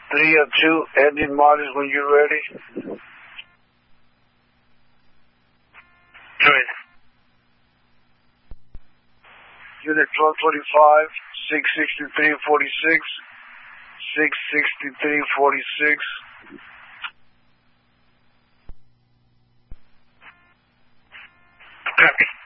3 of 2, ending models when you're ready. Good. Unit 1225, 66346, 66346. Copy.